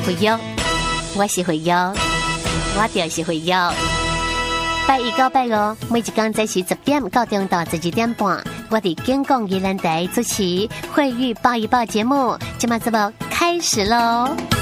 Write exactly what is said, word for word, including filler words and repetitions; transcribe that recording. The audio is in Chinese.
会约，我是会约，我就是会约。拜一到拜五，每一天早时十点到中到十二点半，我哋健康宜兰台主持慧玉报一报节目，今晚节目开始喽。